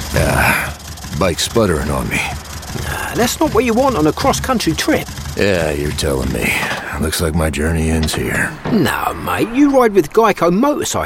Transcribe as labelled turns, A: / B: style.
A: Bike sputtering on me.
B: That's not what you want on a cross-country trip.
A: Yeah, you're telling me. Looks like my journey ends here.
B: No, mate, you ride with Geico Motorcycle